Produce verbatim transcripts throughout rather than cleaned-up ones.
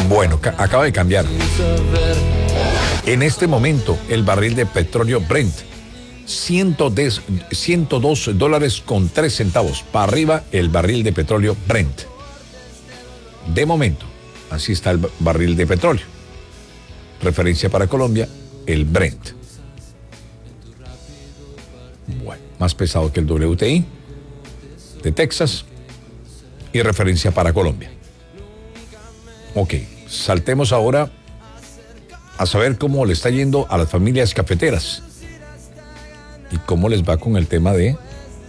Bueno, ca- acaba de cambiar. En este momento, el barril de petróleo Brent, ciento dos dólares con tres centavos. Para arriba, el barril de petróleo Brent. De momento, así está el barril de petróleo. Referencia para Colombia, el Brent. Bueno, más pesado que el W T I de Texas. Y referencia para Colombia. Ok, saltemos ahora a saber cómo le está yendo a las familias cafeteras y cómo les va con el tema de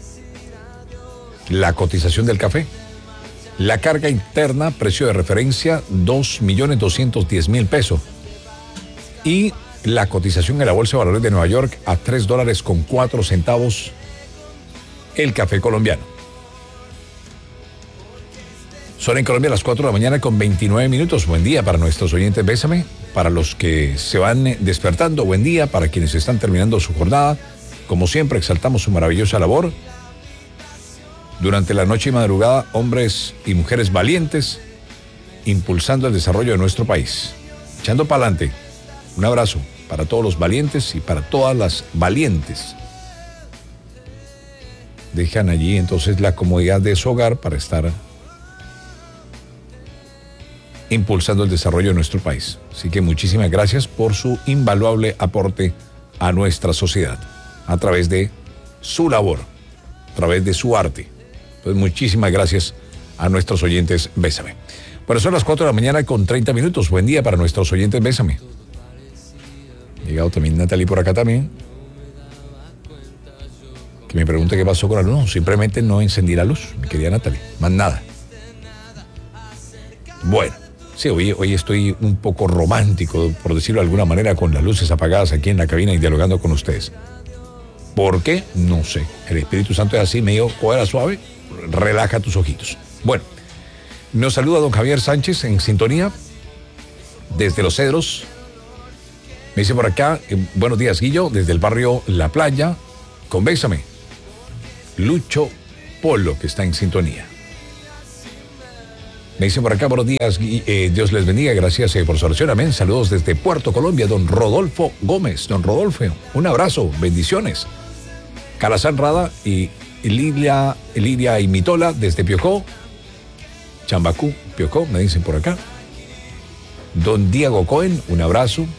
la cotización del café. La carga interna, precio de referencia, dos millones doscientos diez mil pesos. Y la cotización en la Bolsa de Valores de Nueva York a tres dólares con cuatro centavos el café colombiano. Son en Colombia las cuatro de la mañana con veintinueve minutos. Buen día para nuestros oyentes Bésame, para los que se van despertando, buen día para quienes están terminando su jornada. Como siempre, exaltamos su maravillosa labor. Durante la noche y madrugada, hombres y mujeres valientes, impulsando el desarrollo de nuestro país. Echando para adelante. Un abrazo para todos los valientes y para todas las valientes. Dejan allí entonces la comodidad de su hogar para estar impulsando el desarrollo de nuestro país. Así que muchísimas gracias por su invaluable aporte a nuestra sociedad, a través de su labor, a través de su arte. Pues muchísimas gracias a nuestros oyentes Bésame. Bueno, son las cuatro de la mañana con treinta minutos. Buen día para nuestros oyentes Bésame. Ha llegado también Natalie por acá también, que me pregunta qué pasó con la luz. No, simplemente no encendí la luz, mi querida Natalie, más nada. Bueno, sí, hoy, hoy estoy un poco romántico, por decirlo de alguna manera, con las luces apagadas aquí en la cabina y dialogando con ustedes. ¿Por qué? No sé. El Espíritu Santo es así, medio cuadra suave, relaja tus ojitos. Bueno, nos saluda don Javier Sánchez en sintonía desde Los Cedros. Me dice por acá, eh, buenos días, Guillo, desde el barrio La Playa, con Bésame. Lucho Polo, que está en sintonía. Me dice por acá, buenos días, eh, Dios les bendiga, gracias eh, por su oración, amén. Saludos desde Puerto Colombia, don Rodolfo Gómez. Don Rodolfo, un abrazo, bendiciones. Calazán Rada y Lidia, Lidia y Mitola desde Piocó, Chambacú, Piocó, me dicen por acá. Don Diego Cohen, un abrazo.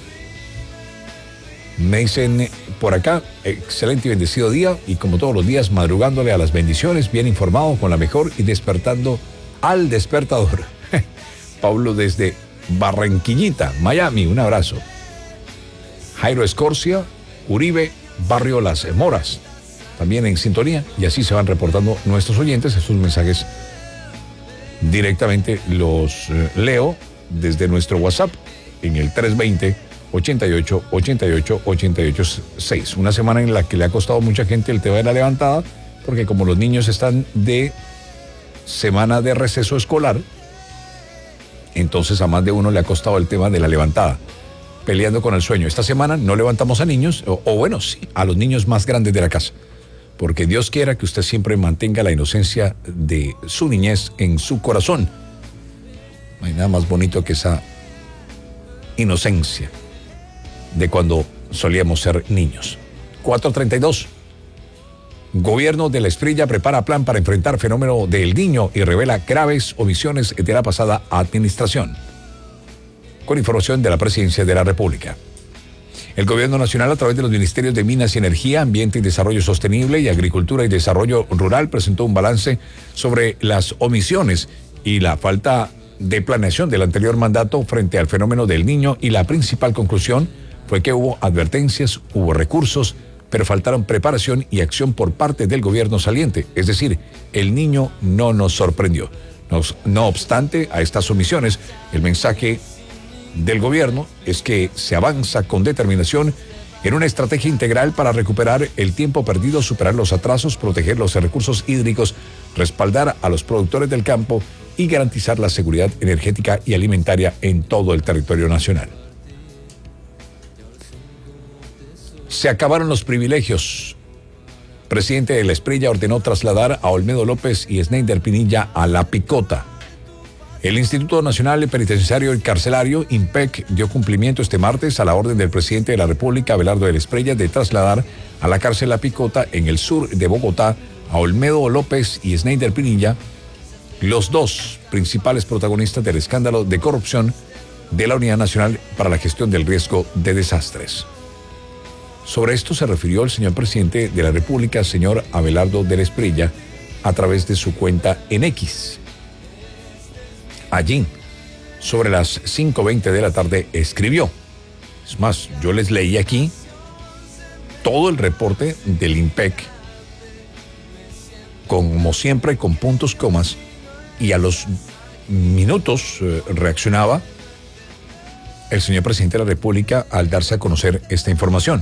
Me dicen por acá, excelente y bendecido día, y como todos los días, madrugándole a las bendiciones, bien informado, con la mejor y despertando al despertador. Pablo desde Barranquillita, Miami, un abrazo. Jairo Escorcia, Uribe, barrio Las Moras, también en sintonía, y así se van reportando nuestros oyentes. Esos mensajes directamente los eh, leo desde nuestro WhatsApp en el tres veinte, ochenta y ocho, ochenta y ocho, ochenta y ocho seis. Una semana en la que le ha costado a mucha gente el tema de la levantada, porque como los niños están de semana de receso escolar, entonces a más de uno le ha costado el tema de la levantada, peleando con el sueño. Esta semana no levantamos a niños, o, o bueno, sí, a los niños más grandes de la casa, porque Dios quiera que usted siempre mantenga la inocencia de su niñez en su corazón. No hay nada más bonito que esa inocencia de cuando solíamos ser niños. cuatro treinta y dos. Gobierno de la Esprilla prepara plan para enfrentar fenómeno del Niño y revela graves omisiones de la pasada administración. Con información de la Presidencia de la República. El Gobierno Nacional, a través de los Ministerios de Minas y Energía, Ambiente y Desarrollo Sostenible y Agricultura y Desarrollo Rural, presentó un balance sobre las omisiones y la falta de planeación del anterior mandato frente al fenómeno del Niño, y la principal conclusión fue que hubo advertencias, hubo recursos, pero faltaron preparación y acción por parte del gobierno saliente. Es decir, el Niño no nos sorprendió. No, no obstante a estas omisiones, el mensaje del gobierno es que se avanza con determinación en una estrategia integral para recuperar el tiempo perdido, superar los atrasos, proteger los recursos hídricos, respaldar a los productores del campo y garantizar la seguridad energética y alimentaria en todo el territorio nacional. Se acabaron los privilegios. Presidente de la Esprilla ordenó trasladar a Olmedo López y Sneider Pinilla a La Picota. El Instituto Nacional Penitenciario y Carcelario, INPEC, dio cumplimiento este martes a la orden del presidente de la República, Abelardo del Espriella, de trasladar a la cárcel La Picota, en el sur de Bogotá, a Olmedo López y Sneider Pinilla, los dos principales protagonistas del escándalo de corrupción de la Unidad Nacional para la Gestión del Riesgo de Desastres. Sobre esto se refirió el señor presidente de la República, señor Abelardo del Espriella, a través de su cuenta en X. Allí, sobre las cinco veinte de la tarde, escribió. Es más, yo les leí aquí todo el reporte del INPEC, como siempre, con puntos, comas, y a los minutos eh, reaccionaba el señor presidente de la República al darse a conocer esta información.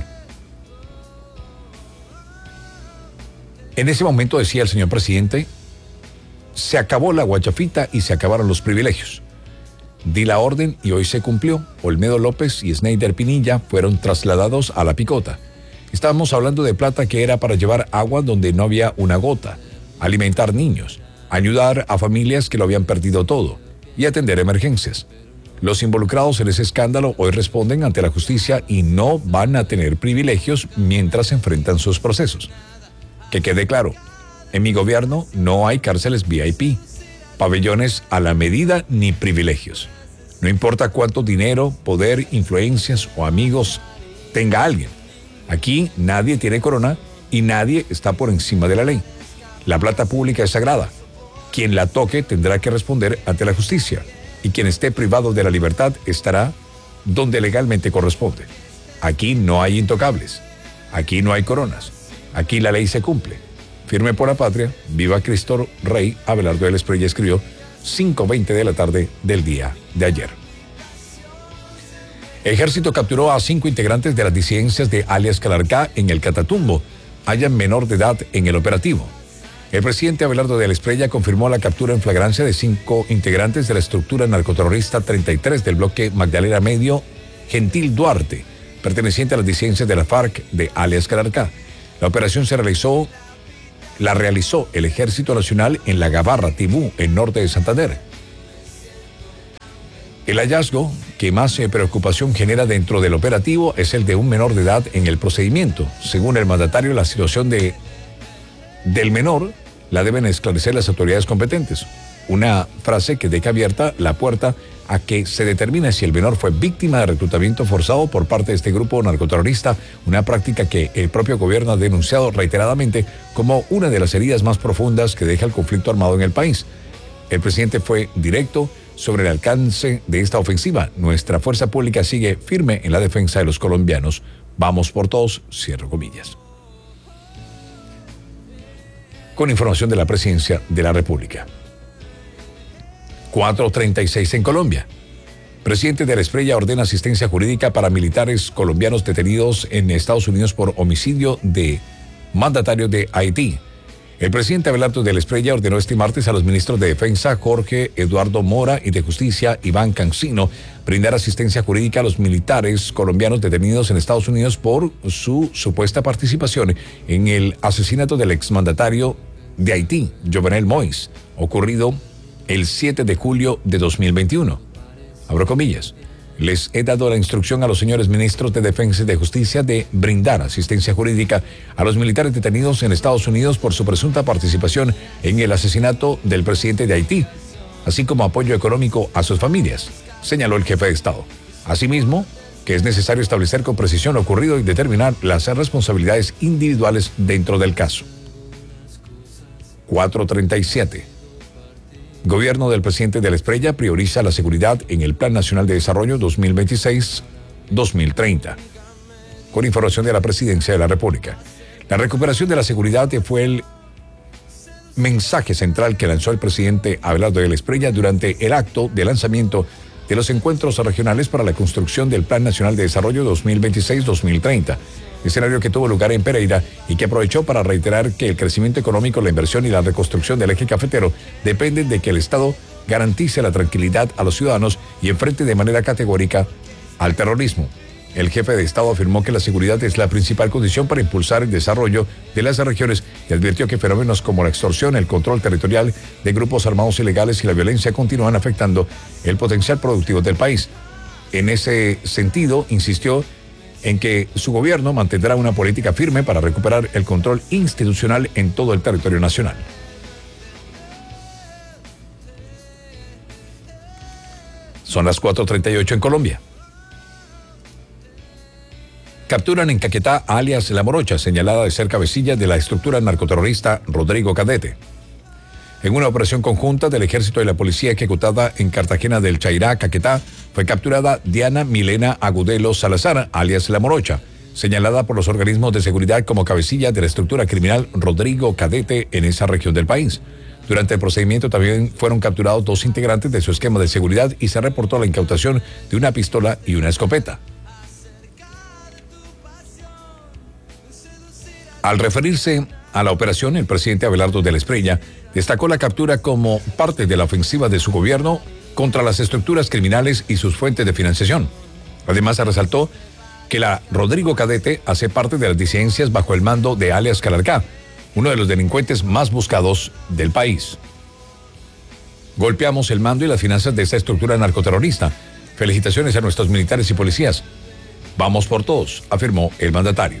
En ese momento decía el señor presidente: se acabó la guachafita y se acabaron los privilegios. Di la orden y hoy se cumplió. Olmedo López y Sneider Pinilla fueron trasladados a La Picota. Estábamos hablando de plata que era para llevar agua donde no había una gota, alimentar niños, ayudar a familias que lo habían perdido todo y atender emergencias. Los involucrados en ese escándalo hoy responden ante la justicia y no van a tener privilegios mientras enfrentan sus procesos. Que quede claro, en mi gobierno no hay cárceles V I P, pabellones a la medida ni privilegios. No importa cuánto dinero, poder, influencias o amigos tenga alguien. Aquí nadie tiene corona y nadie está por encima de la ley. La plata pública es sagrada. Quien la toque tendrá que responder ante la justicia y quien esté privado de la libertad estará donde legalmente corresponde. Aquí no hay intocables. Aquí no hay coronas. Aquí la ley se cumple. Firme por la patria, viva Cristo Rey. Abelardo del Espriella escribió cinco veinte de la tarde del día de ayer. Ejército capturó a cinco integrantes de las disidencias de alias Calarcá en el Catatumbo. Hayan menor de edad en el operativo. El presidente Abelardo del Espriella confirmó la captura en flagrancia de cinco integrantes de la estructura narcoterrorista treinta y tres del bloque Magdalena Medio Gentil Duarte, perteneciente a las disidencias de la FARC de alias Calarcá. La operación se realizó, la realizó el Ejército Nacional en La Gabarra, Tibú, en norte de Santander. El hallazgo que más eh, preocupación genera dentro del operativo es el de un menor de edad en el procedimiento. Según el mandatario, la situación de, del menor la deben esclarecer las autoridades competentes. Una frase que deja abierta la puerta a que se determine si el menor fue víctima de reclutamiento forzado por parte de este grupo narcoterrorista, una práctica que el propio gobierno ha denunciado reiteradamente como una de las heridas más profundas que deja el conflicto armado en el país. El presidente fue directo sobre el alcance de esta ofensiva. Nuestra fuerza pública sigue firme en la defensa de los colombianos. Vamos por todos, cierro comillas. Con información de la Presidencia de la República. cuatro treinta y seis en Colombia. Presidente de la Espriella ordena asistencia jurídica para militares colombianos detenidos en Estados Unidos por homicidio de mandatario de Haití. El presidente Abelardo del Espriella ordenó este martes a los ministros de Defensa, Jorge Eduardo Mora, y de Justicia, Iván Cancino, brindar asistencia jurídica a los militares colombianos detenidos en Estados Unidos por su supuesta participación en el asesinato del exmandatario de Haití, Jovenel Moïse, ocurrido el siete de julio de dos mil veintiuno. Abro comillas. Les he dado la instrucción a los señores ministros de Defensa y de Justicia de brindar asistencia jurídica a los militares detenidos en Estados Unidos por su presunta participación en el asesinato del presidente de Haití, así como apoyo económico a sus familias, señaló el jefe de Estado. Asimismo, que es necesario establecer con precisión lo ocurrido y determinar las responsabilidades individuales dentro del caso. cuatro treinta y siete. Gobierno del presidente del Espriella prioriza la seguridad en el Plan Nacional de Desarrollo dos mil veintiséis a dos mil treinta. Con información de la Presidencia de la República. La recuperación de la seguridad fue el mensaje central que lanzó el presidente Abelardo del Espriella durante el acto de lanzamiento de los encuentros regionales para la construcción del Plan Nacional de Desarrollo dos mil veintiséis a dos mil treinta. Escenario que tuvo lugar en Pereira y que aprovechó para reiterar que el crecimiento económico, la inversión y la reconstrucción del eje cafetero dependen de que el Estado garantice la tranquilidad a los ciudadanos y enfrente de manera categórica al terrorismo. El jefe de Estado afirmó que la seguridad es la principal condición para impulsar el desarrollo de las regiones y advirtió que fenómenos como la extorsión, el control territorial de grupos armados ilegales y la violencia continúan afectando el potencial productivo del país. En ese sentido, insistió en que su gobierno mantendrá una política firme para recuperar el control institucional en todo el territorio nacional. Son las cuatro treinta y ocho en Colombia. Capturan en Caquetá a alias La Morocha, señalada de ser cabecilla de la estructura narcoterrorista Rodrigo Cadete. En una operación conjunta del Ejército y la Policía ejecutada en Cartagena del Chairá, Caquetá, fue capturada Diana Milena Agudelo Salazar, alias La Morocha, señalada por los organismos de seguridad como cabecilla de la estructura criminal Rodrigo Cadete en esa región del país. Durante el procedimiento también fueron capturados dos integrantes de su esquema de seguridad y se reportó la incautación de una pistola y una escopeta. Al referirse a la operación, el presidente Abelardo de la Espriella destacó la captura como parte de la ofensiva de su gobierno contra las estructuras criminales y sus fuentes de financiación. Además, resaltó que la Rodrigo Cadete hace parte de las disidencias bajo el mando de alias Calarcá, uno de los delincuentes más buscados del país. Golpeamos el mando y las finanzas de esta estructura narcoterrorista. Felicitaciones a nuestros militares y policías. Vamos por todos, afirmó el mandatario.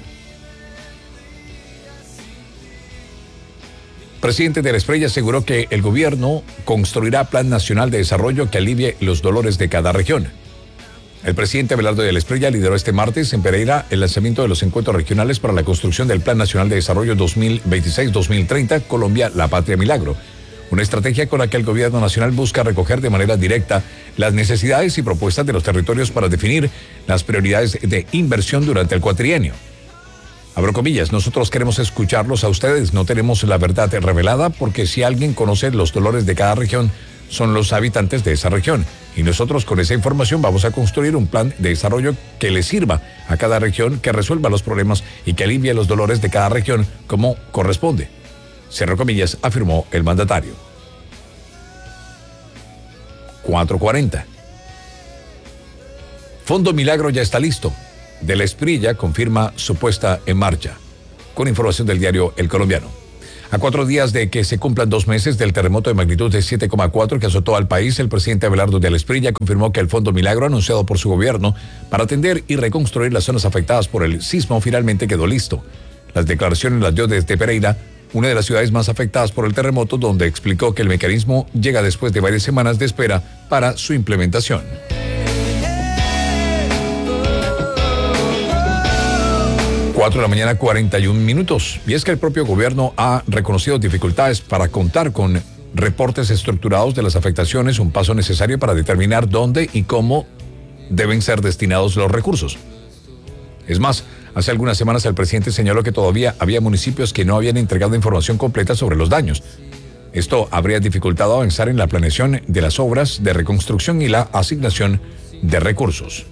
Presidente de la Espriella aseguró que el gobierno construirá plan nacional de desarrollo que alivie los dolores de cada región. El presidente Abelardo de la Espriella lideró este martes en Pereira el lanzamiento de los encuentros regionales para la construcción del Plan Nacional de Desarrollo dos mil veintiséis dos mil treinta, Colombia, la Patria Milagro. Una estrategia con la que el gobierno nacional busca recoger de manera directa las necesidades y propuestas de los territorios para definir las prioridades de inversión durante el cuatrienio. Abro comillas, nosotros queremos escucharlos a ustedes, no tenemos la verdad revelada porque si alguien conoce los dolores de cada región, son los habitantes de esa región. Y nosotros con esa información vamos a construir un plan de desarrollo que le sirva a cada región, que resuelva los problemas y que alivie los dolores de cada región como corresponde. Cierro comillas, afirmó el mandatario. cuatro cuarenta. Fondo Milagro ya está listo. De la Espriella confirma su puesta en marcha. Con información del diario El Colombiano. A cuatro días de que se cumplan dos meses del terremoto de magnitud de siete coma cuatro que azotó al país, el presidente Abelardo de la Espriella confirmó que el Fondo Milagro anunciado por su gobierno para atender y reconstruir las zonas afectadas por el sismo finalmente quedó listo. Las declaraciones las dio desde Pereira, una de las ciudades más afectadas por el terremoto, donde explicó que el mecanismo llega después de varias semanas de espera para su implementación. cuatro de la mañana, cuarenta y un minutos. Y es que el propio gobierno ha reconocido dificultades para contar con reportes estructurados de las afectaciones, un paso necesario para determinar dónde y cómo deben ser destinados los recursos. Es más, hace algunas semanas el presidente señaló que todavía había municipios que no habían entregado información completa sobre los daños. Esto habría dificultado avanzar en la planeación de las obras de reconstrucción y la asignación de recursos.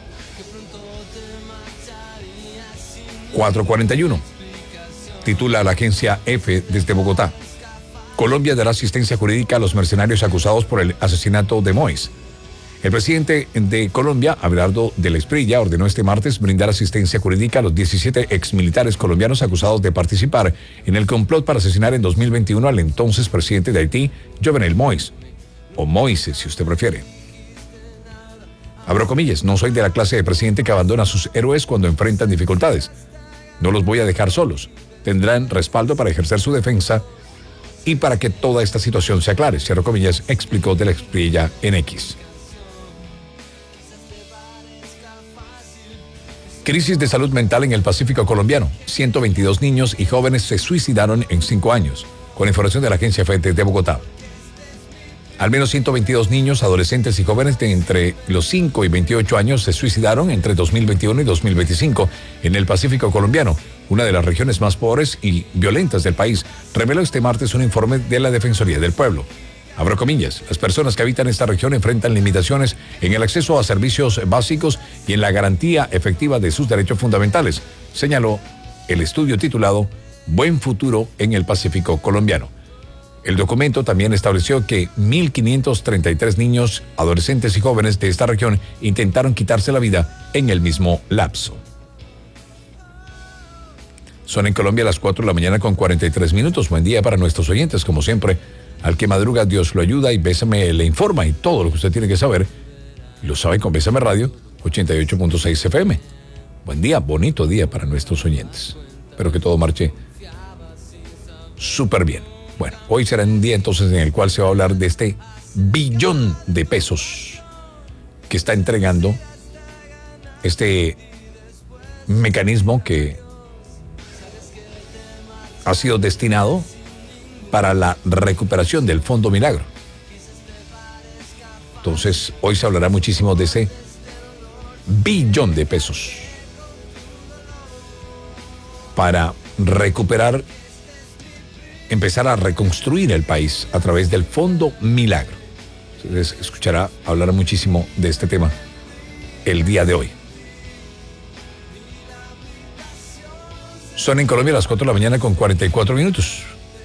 cuatro cuarenta y uno. Titula la agencia F desde Bogotá. Colombia dará asistencia jurídica a los mercenarios acusados por el asesinato de Mois. El presidente de Colombia, Abelardo de la Espriella, ordenó este martes brindar asistencia jurídica a los diecisiete exmilitares colombianos acusados de participar en el complot para asesinar en dos mil veintiuno al entonces presidente de Haití, Jovenel Moïse, o Moise, si usted prefiere. Abro comillas, no soy de la clase de presidente que abandona a sus héroes cuando enfrentan dificultades. No los voy a dejar solos. Tendrán respaldo para ejercer su defensa y para que toda esta situación se aclare, cierro comillas, explicó de la Espriella en X. Crisis de salud mental en el Pacífico colombiano. ciento veintidós niños y jóvenes se suicidaron en cinco años, con información de la agencia F de Bogotá. Al menos ciento veintidós niños, adolescentes y jóvenes de entre los cinco y veintiocho años se suicidaron entre dos mil veintiuno y dos mil veinticinco en el Pacífico colombiano, una de las regiones más pobres y violentas del país, reveló este martes un informe de la Defensoría del Pueblo. Abro comillas, las personas que habitan esta región enfrentan limitaciones en el acceso a servicios básicos y en la garantía efectiva de sus derechos fundamentales, señaló el estudio titulado Buen Futuro en el Pacífico colombiano. El documento también estableció que mil quinientos treinta y tres niños, adolescentes y jóvenes de esta región intentaron quitarse la vida en el mismo lapso. Son en Colombia las cuatro de la mañana con cuarenta y tres minutos. Buen día para nuestros oyentes, como siempre. Al que madruga, Dios lo ayuda y Bésame le informa. Y todo lo que usted tiene que saber, lo sabe con Bésame Radio ochenta y ocho punto seis F M. Buen día, bonito día para nuestros oyentes. Espero que todo marche súper bien. Bueno, hoy será un día entonces en el cual se va a hablar de este billón de pesos que está entregando este mecanismo que ha sido destinado para la recuperación del Fondo Milagro. Entonces, hoy se hablará muchísimo de ese billón de pesos para recuperar, empezar a reconstruir el país a través del Fondo Milagro. Entonces, escuchará hablar muchísimo de este tema el día de hoy. Son en Colombia las cuatro de la mañana con cuarenta y cuatro minutos.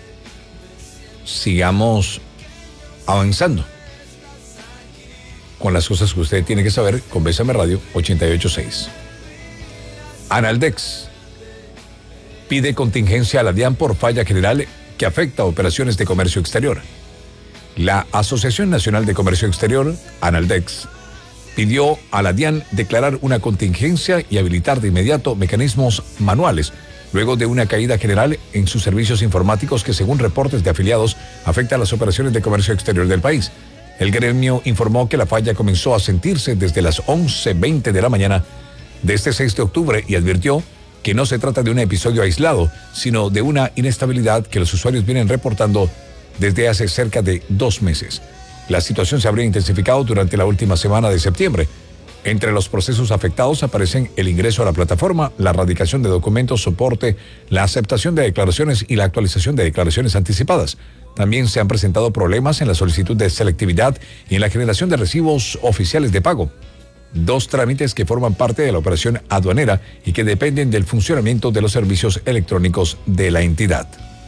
Sigamos avanzando con las cosas que usted tiene que saber con Bésame Radio ochenta y ocho punto seis. Analdex pide contingencia a la DIAN por falla general que afecta a operaciones de comercio exterior. La Asociación Nacional de Comercio Exterior, Analdex, pidió a la DIAN declarar una contingencia y habilitar de inmediato mecanismos manuales luego de una caída general en sus servicios informáticos que, según reportes de afiliados, afecta a las operaciones de comercio exterior del país. El gremio informó que la falla comenzó a sentirse desde las once veinte de la mañana de este seis de octubre y advirtió que no se trata de un episodio aislado, sino de una inestabilidad que los usuarios vienen reportando desde hace cerca de dos meses. La situación se habría intensificado durante la última semana de septiembre. Entre los procesos afectados aparecen el ingreso a la plataforma, la erradicación de documentos, soporte, la aceptación de declaraciones y la actualización de declaraciones anticipadas. También se han presentado problemas en la solicitud de selectividad y en la generación de recibos oficiales de pago. Dos trámites que forman parte de la operación aduanera y que dependen del funcionamiento de los servicios electrónicos de la entidad.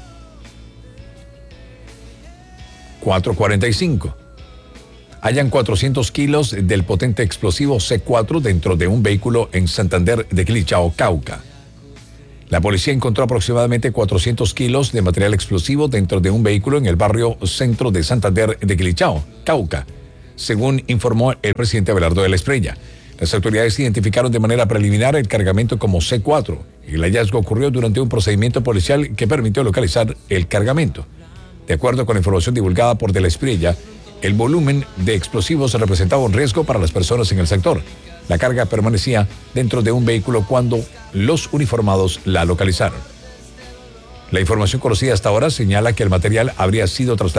cuatro cuarenta y cinco. Hallan cuatrocientos kilos del potente explosivo C cuatro dentro de un vehículo en Santander de Quilichao, Cauca. La policía encontró aproximadamente cuatrocientos kilos de material explosivo dentro de un vehículo en el barrio centro de Santander de Quilichao, Cauca, según informó el presidente Abelardo de la Espriella. Las autoridades identificaron de manera preliminar el cargamento como C cuatro. El hallazgo ocurrió durante un procedimiento policial que permitió localizar el cargamento. De acuerdo con la información divulgada por de la Espriella, el volumen de explosivos representaba un riesgo para las personas en el sector. La carga permanecía dentro de un vehículo cuando los uniformados la localizaron. La información conocida hasta ahora señala que el material habría sido trasladado